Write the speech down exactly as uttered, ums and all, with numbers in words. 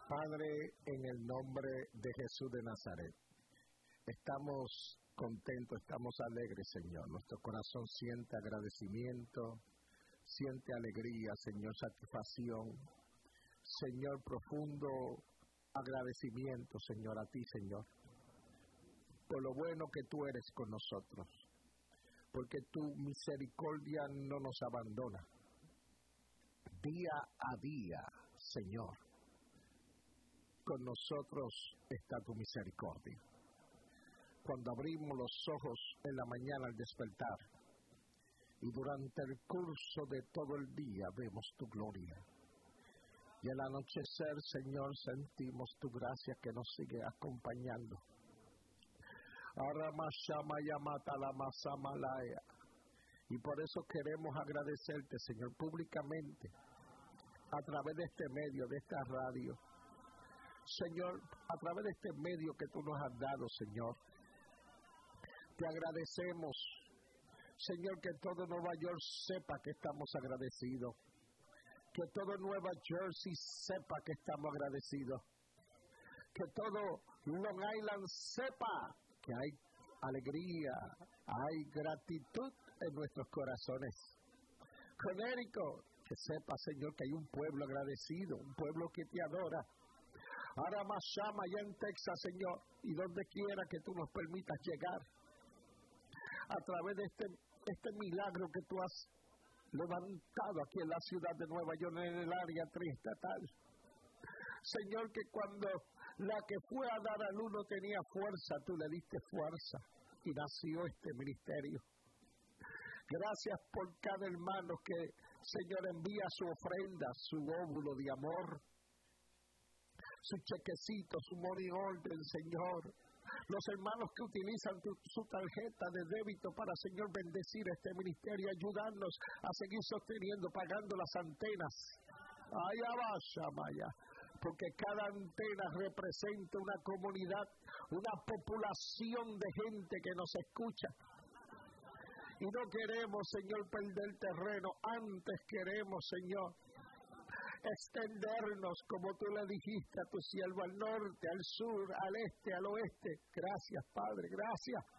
Padre, en el nombre de Jesús de Nazaret, estamos contentos, estamos alegres, Señor. Nuestro corazón siente agradecimiento, siente alegría, Señor, satisfacción. Señor, profundo agradecimiento, Señor, a ti, Señor, por lo bueno que tú eres con nosotros, porque tu misericordia no nos abandona. Día a día, Señor, con nosotros está tu misericordia. Cuando abrimos los ojos en la mañana al despertar y durante el curso de todo el día vemos tu gloria. Y al anochecer, Señor, sentimos tu gracia que nos sigue acompañando. Y por eso queremos agradecerte, Señor, públicamente, a través de este medio, de esta radio. Señor, a través de este medio que tú nos has dado, Señor, te agradecemos, Señor, que todo Nueva York sepa que estamos agradecidos, que todo Nueva Jersey sepa que estamos agradecidos, que todo Long Island sepa que hay alegría, hay gratitud en nuestros corazones. Connecticut, que sepa, Señor, que hay un pueblo agradecido, un pueblo que te adora. Ahora más llama allá en Texas, Señor, y donde quiera que tú nos permitas llegar, a través de este, este milagro que tú has levantado aquí en la ciudad de Nueva York, en el área triestatal. Señor, que cuando la que fue a dar a luz no tenía fuerza, tú le diste fuerza y nació este ministerio. Gracias por cada hermano que, Señor, envía su ofrenda, su óvulo de amor, su chequecito, su money order, Señor. Los hermanos que utilizan tu, su tarjeta de débito para, Señor, bendecir este ministerio, ayudarnos a seguir sosteniendo, pagando las antenas. Allá vaya, Maya. Porque cada antena representa una comunidad, una población de gente que nos escucha. Y no queremos, Señor, perder terreno. Antes queremos, Señor, extendernos, como tú le dijiste a tu siervo, al norte, al sur, al este, al oeste. Gracias, Padre, gracias.